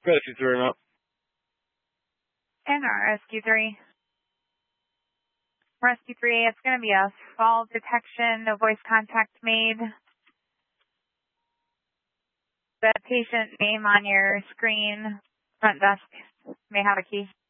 Rescue 3 up. And our Rescue 3. Rescue 3, it's going to be a fall detection, no voice contact made. The patient name on your screen, front desk, may have a key.